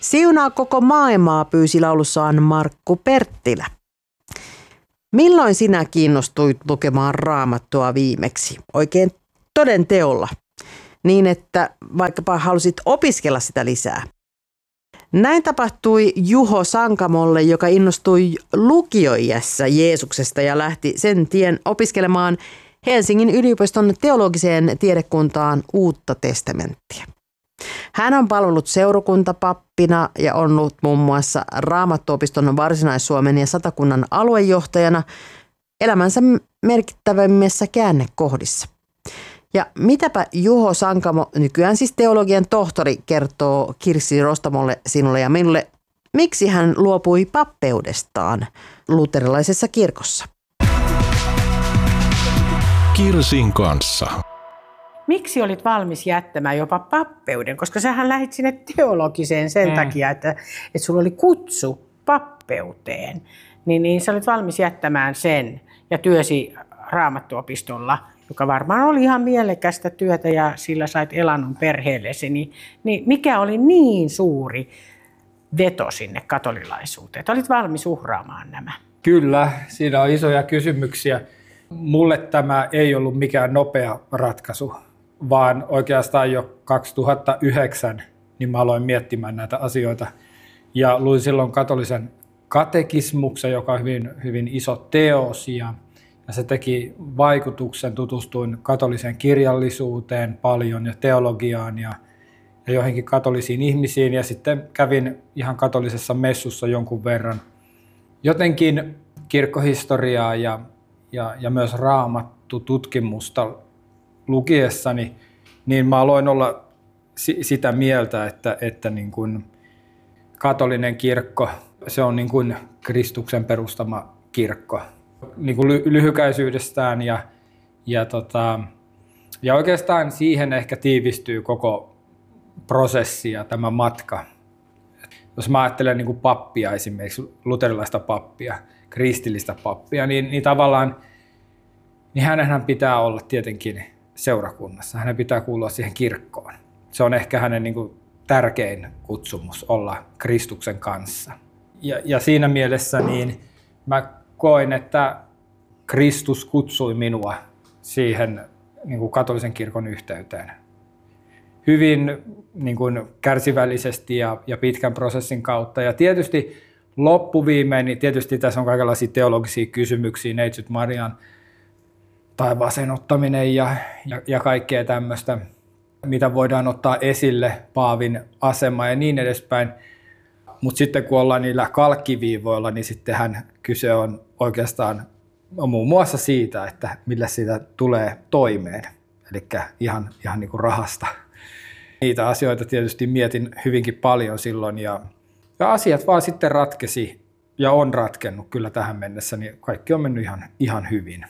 Siunaa koko maailmaa pyysi laulussaan Markku Perttilä. Milloin sinä kiinnostuit lukemaan Raamattua viimeksi? Oikein toden teolla. Niin, että vaikkapa halusit opiskella sitä lisää. Näin tapahtui Juho Sankamolle, joka innostui lukioiässä Jeesuksesta ja lähti sen tien opiskelemaan Helsingin yliopiston teologiseen tiedekuntaan Uutta testamenttia. Hän on palvellut seurakuntapappina ja on ollut muun muassa Raamattuopiston Varsinais-Suomen ja Satakunnan aluejohtajana elämänsä merkittävimmissä käännekohdissa. Ja mitäpä Juho Sankamo, nykyään siis teologian tohtori, kertoo Kirsi Rostamolle, sinulle ja minulle, miksi hän luopui pappeudestaan luterilaisessa kirkossa. Kirsin kanssa. Miksi olit valmis jättämään jopa pappeuden? Koska sähän lähdit sinne teologiseen sen takia, että sulla oli kutsu pappeuteen. Niin sä olit valmis jättämään sen ja työsi Raamattuopistolla, joka varmaan oli ihan mielekästä työtä ja sillä sait elannon perheellesi. Niin mikä oli niin suuri veto sinne katolilaisuuteen? Että olit valmis uhraamaan nämä? Kyllä, siinä on isoja kysymyksiä. Mulle tämä ei ollut mikään nopea ratkaisu, vaan oikeastaan jo 2009 niin mä aloin miettimään näitä asioita. Ja luin silloin katolisen katekismuksen, joka on hyvin, hyvin iso teos. Ja se teki vaikutuksen, tutustuin katoliseen kirjallisuuteen paljon ja teologiaan ja joihinkin katolisiin ihmisiin. Ja sitten kävin ihan katolisessa messussa jonkun verran. Jotenkin kirkkohistoriaa ja myös Raamattu-tutkimusta lukiessani, niin mä aloin olla sitä mieltä, että niin kuin katolinen kirkko, se on niin kuin Kristuksen perustama kirkko. Niin kuin lyhykäisyydestään ja oikeastaan siihen ehkä tiivistyy koko prosessi ja tämä matka. Jos mä ajattelen niin kuin pappia esimerkiksi, luterilaista pappia, kristillistä pappia, niin tavallaan niin hänenhän pitää olla tietenkin seurakunnassa. Hänen pitää kuulua siihen kirkkoon. Se on ehkä hänen niin kuin tärkein kutsumus olla Kristuksen kanssa. Ja siinä mielessä niin mä koin, että Kristus kutsui minua siihen niin kuin katolisen kirkon yhteyteen. Hyvin niin kuin kärsivällisesti ja pitkän prosessin kautta. Ja tietysti loppuviimein, niin tietysti tässä on kaikenlaisia teologisia kysymyksiä, Neitsyt Marian taivaaseen ottaminen ja kaikkea tämmöistä, mitä voidaan ottaa esille, paavin asema ja niin edespäin. Mutta sitten kun ollaan niillä kalkkiviivoilla, niin sittenhän kyse on oikeastaan muun muassa siitä, että millä siitä tulee toimeen, eli ihan niin kuin rahasta. Niitä asioita tietysti mietin hyvinkin paljon silloin ja asiat vaan sitten ratkesi ja on ratkennut kyllä tähän mennessä, niin kaikki on mennyt ihan hyvin.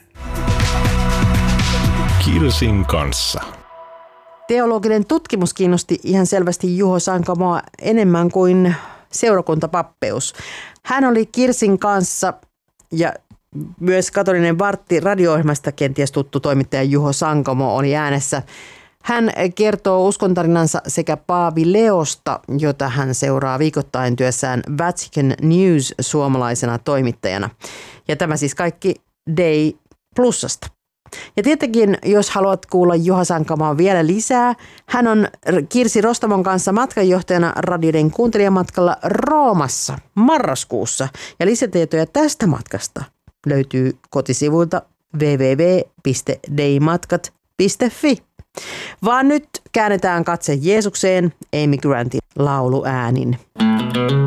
Kirsin kanssa. Teologinen tutkimus kiinnosti ihan selvästi Juho Sankamoa enemmän kuin seurakuntapappeus. Hän oli Kirsin kanssa ja myös Katolinen vartti radio-ohjelmasta kenties tuttu toimittaja Juho Sankamo oli äänessä. Hän kertoo uskontarinansa sekä Paavi Leosta, jota hän seuraa viikoittain työssään Vatican News suomalaisena toimittajana. Ja tämä siis kaikki Day Plusasta. Ja tietenkin, jos haluat kuulla Juho Sankamoa vielä lisää, hän on Kirsi Rostamon kanssa matkanjohtajana radioiden kuuntelijamatkalla Roomassa marraskuussa. Ja lisätietoja tästä matkasta löytyy kotisivuilta www.daymatkat.fi. Vaan nyt käännetään katse Jeesukseen Amy Grantin lauluäänin.